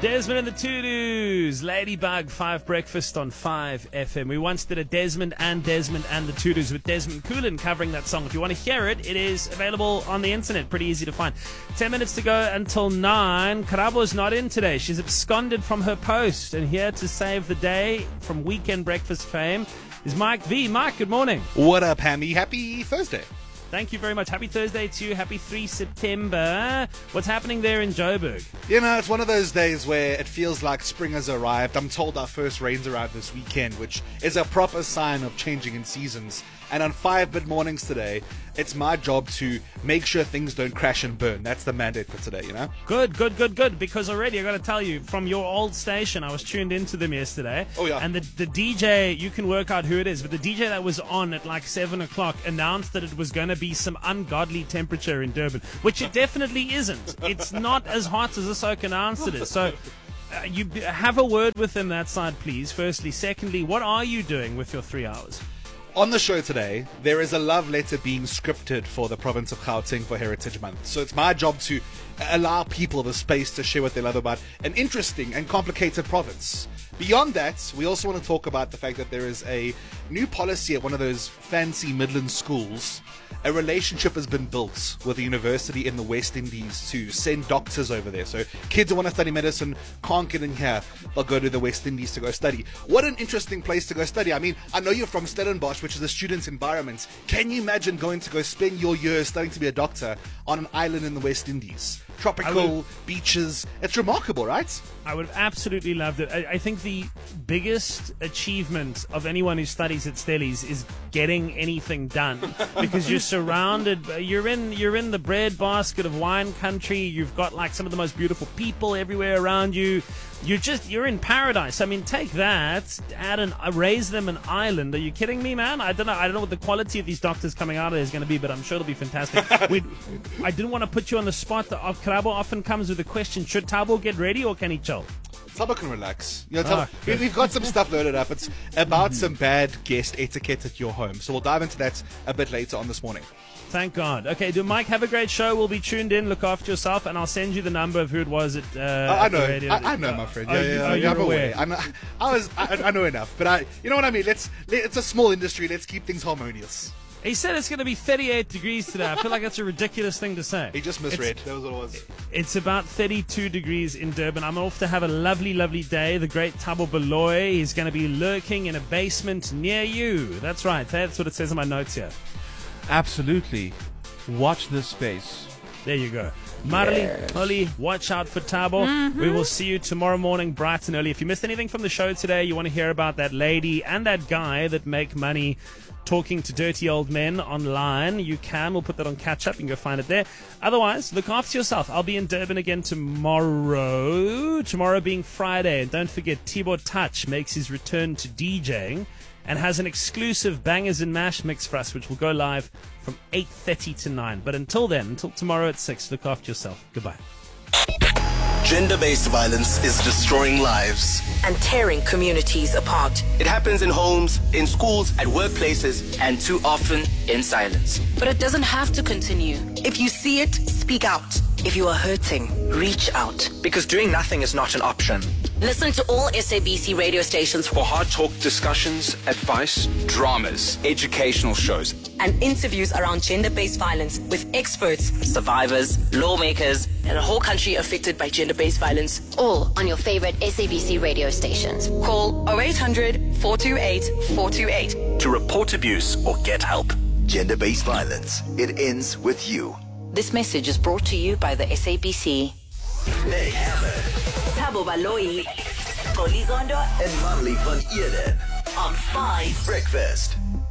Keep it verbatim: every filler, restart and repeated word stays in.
Desmond and the Toodoo-Doos, Ladybug five Breakfast on five F M. We once did a Desmond and Desmond and the Toodoo-Doos with Desmond Coolin covering that song. If you want to hear it, it is available on the internet. Pretty easy to find. Ten minutes to go until nine. Karabo's not in today. She's absconded from her post. And here to save the day from Weekend Breakfast fame is Mike V. Mike, good morning. What up, Hammy? Happy Thursday. Thank you very much. Happy Thursday to you. Happy three September. What's happening there in Joburg? You know, it's one of those days where it feels like spring has arrived. I'm told our first rains arrived this weekend, which is a proper sign of changing in seasons. And on five mid-mornings today, it's my job to make sure things don't crash and burn. That's the mandate for today, you know? Good, good, good, good. Because already, I got to tell you, from your old station, I was tuned into them yesterday. Oh, yeah. And the, the D J, you can work out who it is, but the D J that was on at like seven o'clock announced that it was going to be some ungodly temperature in Durban, which it definitely isn't. It's not as hot as the Soak announced it is. So uh, you b- have a word with them that side, please, firstly. Secondly, what are you doing with your three hours? On the show today, there is a love letter being scripted for the province of Gauteng for Heritage Month. So it's my job to allow people the space to share what they love about an interesting and complicated province. Beyond that, we also want to talk about the fact that there is a new policy at one of those fancy Midland schools. A relationship has been built with a university in the West Indies to send doctors over there. So kids who want to study medicine can't get in here. They'll go to the West Indies to go study. What an interesting place to go study. I mean, I know you're from Stellenbosch, which is a student's environment. Can you imagine going to go spend your years studying to be a doctor on an island in the West Indies? Tropical would, beaches. It's remarkable, right? I would have absolutely loved it. I, I think the biggest achievement of anyone who studies at Stellies is getting anything done, because you're surrounded. You're in you're in the breadbasket of wine country. You've got like some of the most beautiful people everywhere around you. You're just you're in paradise. I mean, take that, add an uh, raise them an island. Are you kidding me, man? I don't know. I don't know what the quality of these doctors coming out of there is going to be, but I'm sure it'll be fantastic. we I didn't want to put you on the spot. The Karabo often comes with the question: should Thabo get ready or can he chill? Thabo can relax. You know, Thabo, Ah, we, we've got some stuff loaded up. It's about some bad guest etiquette at your home. So we'll dive into that a bit later on this morning. Thank God. Okay, do Mike, have a great show. We'll be tuned in. Look after yourself, and I'll send you the number of who it was at. Uh, I, I know. at the radio. I, I know, my friend. Oh, Yeah, you- yeah, oh, yeah. you're I'm aware. I'm, I was. I, I know enough, but I. You know what I mean? Let's. Let, it's a small industry. Let's keep things harmonious. He said it's going to be thirty-eight degrees today. I feel like that's a ridiculous thing to say. He just misread. That was what it was. It's about thirty-two degrees in Durban. I'm off to have a lovely, lovely day. The great Thabo Baloyi is going to be lurking in a basement near you. That's right. That's what it says in my notes here. Absolutely. Watch this space. There you go. Marley, Holly, watch out for Thabo. Mm-hmm. We will see you tomorrow morning bright and early. If you missed anything from the show today, you want to hear about that lady and that guy that make money talking to dirty old men online, you can. We'll put that on catch up. You can go find it there. Otherwise, look after yourself. I'll be in Durban again tomorrow. Tomorrow being Friday. And don't forget, Tibor Touch makes his return to DJing and has an exclusive Bangers and Mash mix for us, which will go live from eight thirty to nine. But until then, until tomorrow at six, look after yourself. Goodbye. Gender-based violence is destroying lives and tearing communities apart. It happens in homes, in schools, at workplaces, and too often in silence. But it doesn't have to continue. If you see it, speak out. If you are hurting, reach out. Because doing nothing is not an option. Listen to all S A B C radio stations For hard talk discussions, advice, dramas, educational shows, and interviews around gender-based violence with experts, survivors, lawmakers, and a whole country affected by gender-based violence. All on your favorite S A B C radio stations. Call oh eight hundred, four two eight, four two eight. to report abuse or get help. Gender-based violence. It ends with you. This message is brought to you by the S A B C. Hey, Hammer. Thabo Baloyi, Polizondo, And Marley van Eden on five Breakfast.